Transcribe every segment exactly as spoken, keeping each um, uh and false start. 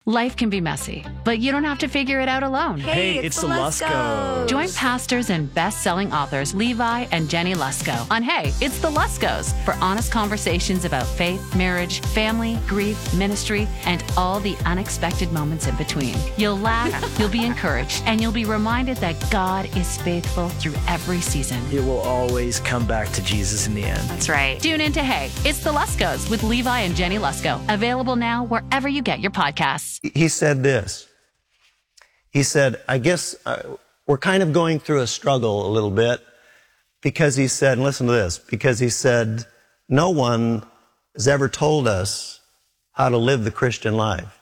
Life can be messy, but you don't have to figure it out alone. Hey, Hey, it's, it's the the Luskos. Join pastors and best-selling authors Levi and Jenny Lusko on Hey, It's the Luskos for honest conversations about faith, marriage, family, grief, ministry, and all the unexpected moments in between. You'll laugh, you'll be encouraged, and you'll be reminded that God is faithful through every season. It will always come back to Jesus in the end. That's right. Tune in to Hey, It's the Luskos with Levi and Jenny Lusko. Available now wherever you get your podcasts. He said this. He said, I guess uh, we're kind of going through a struggle a little bit because he said, and listen to this, because he said, no one has ever told us how to live the Christian life.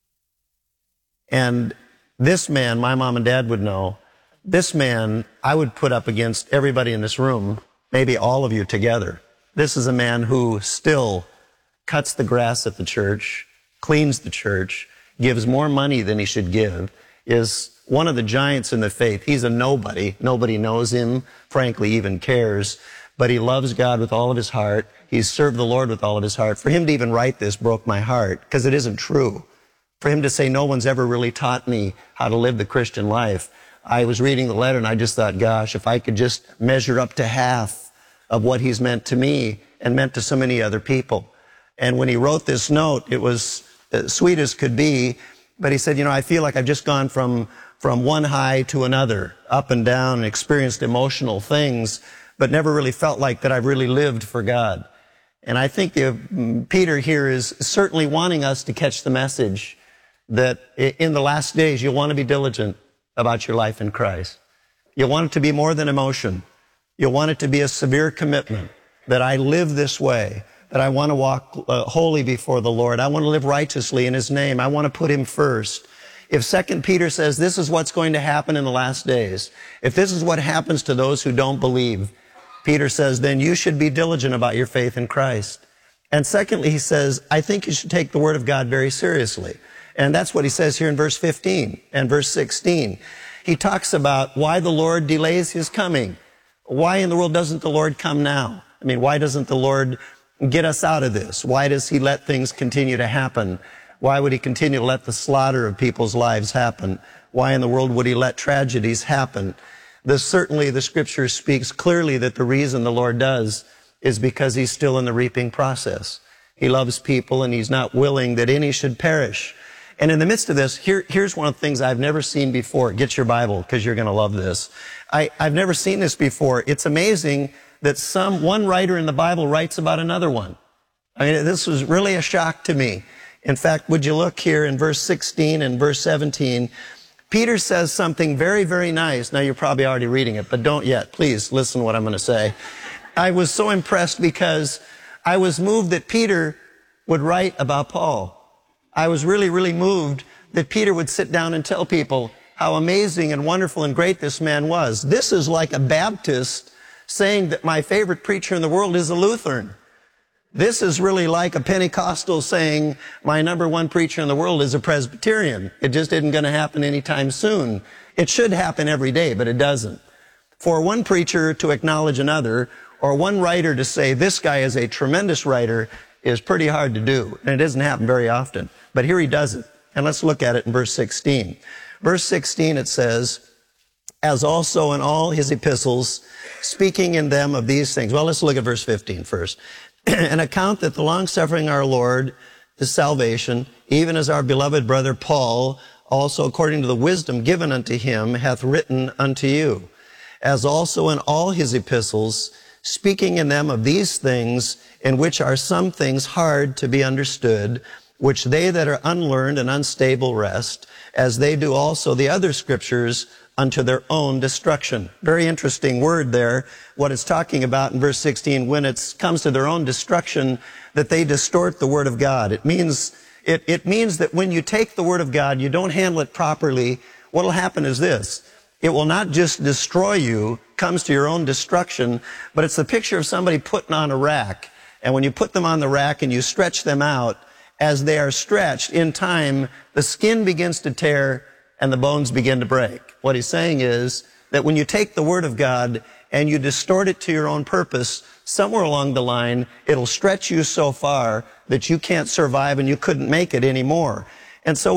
And this man, my mom and dad would know, this man I would put up against everybody in this room, maybe all of you together. This is a man who still cuts the grass at the church, cleans the church, gives more money than he should give, is one of the giants in the faith. He's a nobody. Nobody knows him, frankly, even cares. But he loves God with all of his heart. He's served the Lord with all of his heart. For him to even write this broke my heart, because it isn't true. For him to say, no one's ever really taught me how to live the Christian life. I was reading the letter and I just thought, gosh, if I could just measure up to half of what he's meant to me and meant to so many other people. And when he wrote this note, it was as sweet as could be, but he said, you know, I feel like I've just gone from, from one high to another, up and down, and experienced emotional things, but never really felt like that I've really lived for God. And I think the, Peter here is certainly wanting us to catch the message that in the last days, you'll want to be diligent about your life in Christ. You'll want it to be more than emotion. You'll want it to be a severe commitment that I live this way, that I want to walk uh, holy before the Lord. I want to live righteously in his name. I want to put him first. If Second Peter says this is what's going to happen in the last days, if this is what happens to those who don't believe, Peter says, then you should be diligent about your faith in Christ. And secondly, he says, I think you should take the word of God very seriously. And that's what he says here in verse fifteen and verse sixteen. He talks about why the Lord delays his coming. Why in the world doesn't the Lord come now? I mean, why doesn't the Lord get us out of this? Why does he let things continue to happen? Why would he continue to let the slaughter of people's lives happen? Why in the world would he let tragedies happen? This, certainly the scripture speaks clearly that the reason the Lord does is because he's still in the reaping process. He loves people and he's not willing that any should perish. And in the midst of this, here, here's one of the things I've never seen before. Get your Bible, because you're going to love this. I, I've never seen this before. It's amazing that some, one writer in the Bible writes about another one. I mean, this was really a shock to me. In fact, would you look here in verse sixteen and verse seventeen, Peter says something very, very nice. Now, you're probably already reading it, but don't yet. Please listen to what I'm going to say. I was so impressed because I was moved that Peter would write about Paul. I was really, really moved that Peter would sit down and tell people how amazing and wonderful and great this man was. This is like a Baptist saying that my favorite preacher in the world is a Lutheran. This is really like a Pentecostal saying my number one preacher in the world is a Presbyterian. It just isn't going to happen anytime soon. It should happen every day, but it doesn't. For one preacher to acknowledge another, or one writer to say this guy is a tremendous writer, is pretty hard to do, and it doesn't happen very often. But here he does it. And let's look at it in verse sixteen. Verse sixteen, it says, as also in all his epistles, speaking in them of these things. Well, let's look at verse fifteen first. An account that the long-suffering our Lord is salvation, even as our beloved brother Paul, also according to the wisdom given unto him, hath written unto you. As also in all his epistles, speaking in them of these things, in which are some things hard to be understood, which they that are unlearned and unstable wrest, as they do also the other scriptures unto their own destruction. Very interesting word there, what it's talking about in verse sixteen, when it comes to their own destruction, that they distort the word of God. It means, it, it means that when you take the word of God, you don't handle it properly, what will happen is this. It will not just destroy you, comes to your own destruction, but it's the picture of somebody putting on a rack. And when you put them on the rack and you stretch them out, as they are stretched in time, the skin begins to tear and the bones begin to break. What he's saying is that when you take the word of God and you distort it to your own purpose, somewhere along the line, it'll stretch you so far that you can't survive and you couldn't make it anymore. And so